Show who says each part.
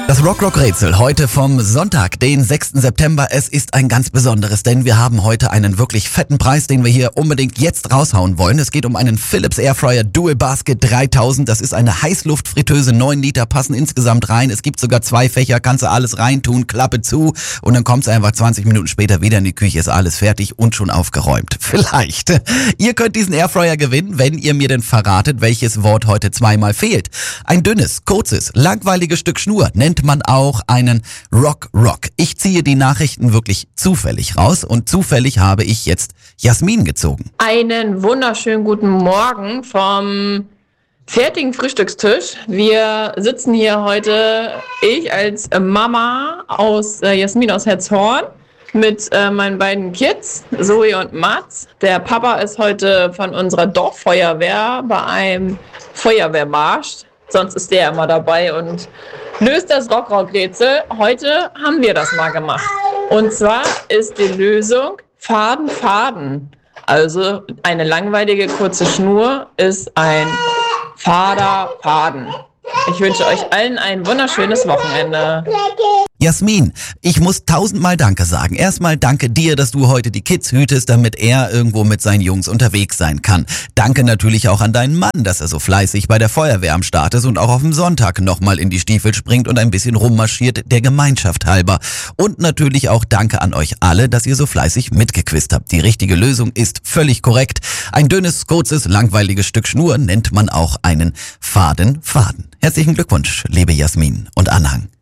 Speaker 1: Das Rock-Rock-Rätsel heute vom Sonntag, den 6. September. Es ist ein ganz besonderes, denn wir haben heute einen wirklich fetten Preis, den wir hier unbedingt jetzt raushauen wollen. Es geht um einen Philips Airfryer Dual Basket 3000. Das ist eine Heißluftfritteuse, 9 Liter passen insgesamt rein. Es gibt sogar 2 Fächer, kannst du alles reintun, Klappe zu und dann kommst du einfach 20 Minuten später wieder in die Küche, ist alles fertig und schon aufgeräumt. Vielleicht. Ihr könnt diesen Airfryer gewinnen, wenn ihr mir denn verratet, welches Wort heute zweimal fehlt. Ein dünnes, kurzes, langweiliges Stück Schnur nennt man auch einen Rock-Rock. Ich ziehe die Nachrichten wirklich zufällig raus und zufällig habe ich jetzt Jasmin gezogen.
Speaker 2: Einen wunderschönen guten Morgen vom fertigen Frühstückstisch. Wir sitzen hier heute, ich als Mama aus Jasmin aus Herzhorn mit meinen beiden Kids, Zoe und Mats. Der Papa ist heute von unserer Dorffeuerwehr bei einem Feuerwehrmarsch. Sonst ist der immer dabei und löst das Rock-Rock-Rätsel. Heute haben wir das mal gemacht. Und zwar ist die Lösung Faden, Faden. Also eine langweilige kurze Schnur ist ein fader Faden. Ich wünsche euch allen ein wunderschönes Wochenende.
Speaker 1: Jasmin, ich muss 1000-mal Danke sagen. Erstmal danke dir, dass du heute die Kids hütest, damit er irgendwo mit seinen Jungs unterwegs sein kann. Danke natürlich auch an deinen Mann, dass er so fleißig bei der Feuerwehr am Start ist und auch auf dem Sonntag nochmal in die Stiefel springt und ein bisschen rummarschiert, der Gemeinschaft halber. Und natürlich auch danke an euch alle, dass ihr so fleißig mitgequizt habt. Die richtige Lösung ist völlig korrekt. Ein dünnes, kurzes, langweiliges Stück Schnur nennt man auch einen faden Faden. Herzlichen Glückwunsch, liebe Jasmin und Anhang.